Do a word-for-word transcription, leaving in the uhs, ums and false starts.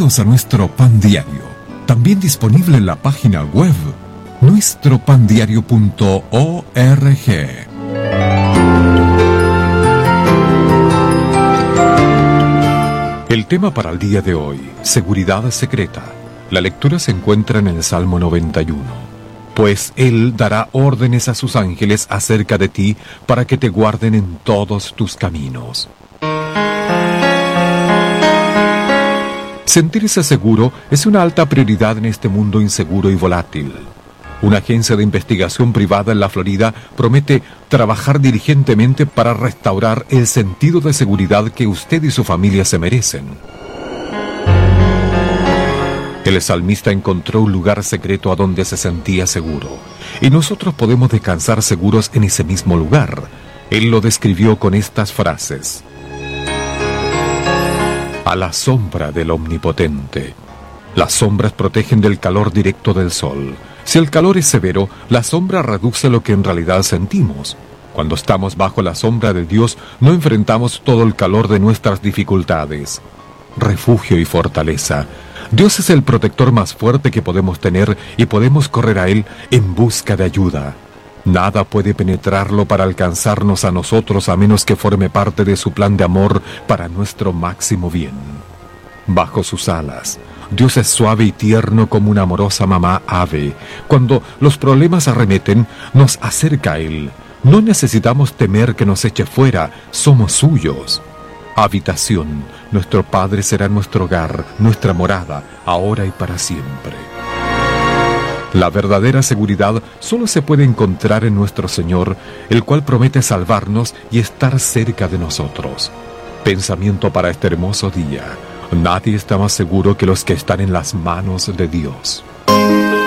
Bienvenidos a nuestro Pan Diario, también disponible en la página web nuestro pan diario punto org. El tema para el día de hoy, seguridad secreta. La lectura se encuentra en el Salmo noventa y uno. Pues Él dará órdenes a sus ángeles acerca de ti para que te guarden en todos tus caminos. Sentirse seguro es una alta prioridad en este mundo inseguro y volátil. Una agencia de investigación privada en la Florida promete trabajar diligentemente para restaurar el sentido de seguridad que usted y su familia se merecen. El salmista encontró un lugar secreto a donde se sentía seguro, y nosotros podemos descansar seguros en ese mismo lugar. Él lo describió con estas frases: a la sombra del Omnipotente. Las sombras protegen del calor directo del sol. Si el calor es severo, la sombra reduce lo que en realidad sentimos. Cuando estamos bajo la sombra de Dios, no enfrentamos todo el calor de nuestras dificultades. Refugio y fortaleza. Dios es el protector más fuerte que podemos tener y podemos correr a Él en busca de ayuda. Nada puede penetrarlo para alcanzarnos a nosotros a menos que forme parte de su plan de amor para nuestro máximo bien. Bajo sus alas, Dios es suave y tierno como una amorosa mamá ave. Cuando los problemas arremeten, nos acerca a Él. No necesitamos temer que nos eche fuera, somos suyos. Habitación, nuestro Padre será nuestro hogar, nuestra morada, ahora y para siempre. La verdadera seguridad solo se puede encontrar en nuestro Señor, el cual promete salvarnos y estar cerca de nosotros. Pensamiento para este hermoso día: nadie está más seguro que los que están en las manos de Dios.